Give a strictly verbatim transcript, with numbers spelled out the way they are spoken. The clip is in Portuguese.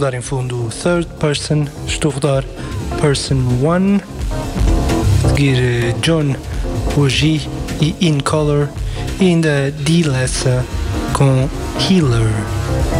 rodar em fundo third person, estou a rodar person one, a seguir John Oji e In Color, e ainda D. Lessa com Healer.